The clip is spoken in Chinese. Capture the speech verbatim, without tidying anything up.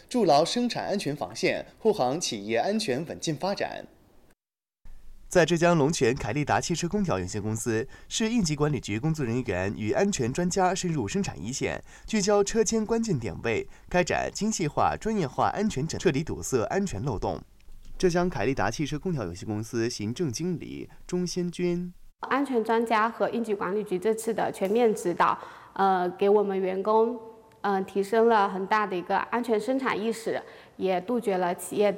筑牢生产安全防线，护航企业安全稳健发展。在浙江龙泉凯利达汽车空调有限公司，市应急管理局工作人员与安全专家深入生产一线，聚焦车间关键点位，开展精细化、专业化安全整，彻底堵塞安全漏洞。浙江凯利达汽车空调有限公司行政经理钟先娟。 安全专家和应急管理局这次的全面指导，呃，给我们员工，嗯、呃，提升了很大的一个安全生产意识，也杜绝了企业的